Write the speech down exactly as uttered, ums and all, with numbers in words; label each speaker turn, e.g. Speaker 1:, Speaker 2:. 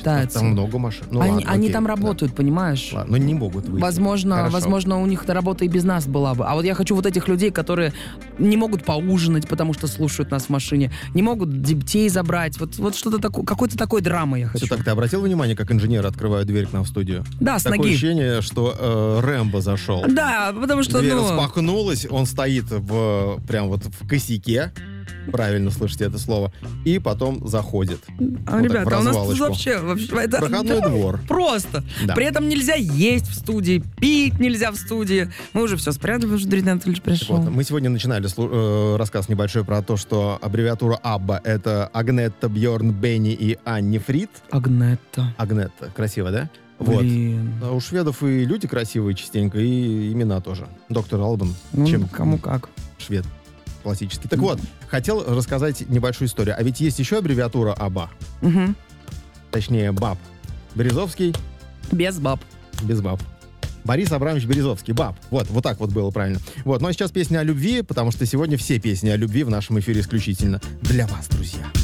Speaker 1: считается.
Speaker 2: Там много машин. Ну,
Speaker 1: они,
Speaker 2: ладно,
Speaker 1: они
Speaker 2: окей,
Speaker 1: там
Speaker 2: да.
Speaker 1: работают, понимаешь?
Speaker 2: Ладно, но не могут выйти.
Speaker 1: Возможно,
Speaker 2: Хорошо.
Speaker 1: возможно, у них работа и без нас была бы. А вот я хочу вот этих людей, которые не могут поужинать, потому что слушают нас в машине, не могут детей забрать. Вот, вот что-то такое, какой-то такой драмы я хочу.
Speaker 2: Все так, ты обратил внимание, как инженеры открывают дверь к нам в студию?
Speaker 1: Да, с
Speaker 2: Такое
Speaker 1: ноги.
Speaker 2: ощущение, что э, Рэмбо зашел.
Speaker 1: Да, потому что,
Speaker 2: Дверь
Speaker 1: ну...
Speaker 2: распахнулась, он стоит в, прям вот в косяке, правильно слышите это слово, и потом заходит.
Speaker 1: А,
Speaker 2: Вот
Speaker 1: ребята,
Speaker 2: так, в
Speaker 1: у нас тут
Speaker 2: развалочку.
Speaker 1: вообще... вообще это,
Speaker 2: Проходной
Speaker 1: да,
Speaker 2: двор.
Speaker 1: Просто.
Speaker 2: Да.
Speaker 1: При этом нельзя есть в студии, пить нельзя в студии. Мы уже все спрятали, уже Дмитрий Анатольевич пришел.
Speaker 2: Вот, мы сегодня начинали слу- э, рассказ небольшой про то, что аббревиатура Абба — это Агнетта, Бьорн, Бенни и Анни Фрид.
Speaker 1: Агнетта.
Speaker 2: Агнетта. Красиво, да?
Speaker 1: Блин.
Speaker 2: Вот. А у шведов и люди красивые частенько, и имена тоже. Доктор Албан.
Speaker 1: Ну,
Speaker 2: Чем
Speaker 1: кому как.
Speaker 2: швед классический. Так вот, хотел рассказать небольшую историю. А ведь есть еще аббревиатура АБА.
Speaker 1: Угу.
Speaker 2: Точнее, БАБ. Березовский
Speaker 1: Без баб.
Speaker 2: без баб. Борис Абрамович Березовский. Баб. Вот, вот так вот было правильно. Вот, ну а сейчас песня о любви, потому что сегодня все песни о любви в нашем эфире исключительно для вас, друзья.